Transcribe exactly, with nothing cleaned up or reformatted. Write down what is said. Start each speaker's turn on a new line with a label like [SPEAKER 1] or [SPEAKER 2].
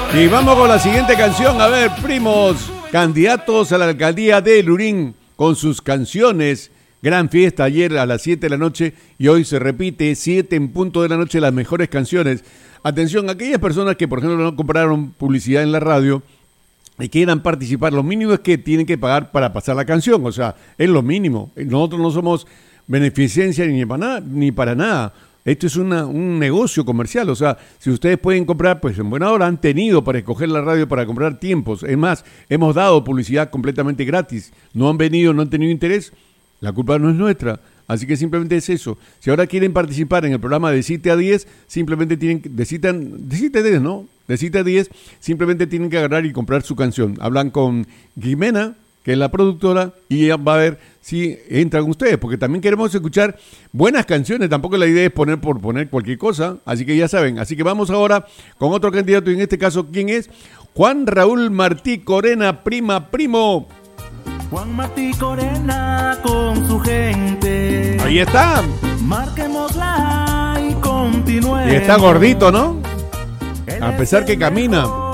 [SPEAKER 1] Y vamos con la siguiente canción. A ver, primos, candidatos a la alcaldía de Lurín con sus canciones. Gran fiesta ayer a las siete de la noche y hoy se repite, siete en punto de la noche, las mejores canciones. Atención, aquellas personas que, por ejemplo, no compraron publicidad en la radio y quieran participar, lo mínimo es que tienen que pagar para pasar la canción. O sea, es lo mínimo. Nosotros no somos beneficencia ni para nada, ni para nada. Esto es una, un negocio comercial, o sea, si ustedes pueden comprar, pues en buena hora han tenido para escoger la radio, para comprar tiempos. Es más, hemos dado publicidad completamente gratis. No han venido, no han tenido interés, la culpa no es nuestra. Así que simplemente es eso. Si ahora quieren participar en el programa de siete a diez, simplemente tienen que, de siete a diez, ¿no? De siete a diez, simplemente tienen que agarrar y comprar su canción. Hablan con Jimena, que es la productora, y ella va a ver si entran ustedes, porque también queremos escuchar buenas canciones, tampoco la idea es poner por poner cualquier cosa, así que ya saben, así que vamos ahora con otro candidato, y en este caso, ¿quién es? Juan Raúl Martí Corena, prima, primo.
[SPEAKER 2] Juan Martí Corena con su gente.
[SPEAKER 1] Ahí está.
[SPEAKER 2] Marquémosla y continúe.
[SPEAKER 1] Y está gordito, ¿no? A pesar que camina.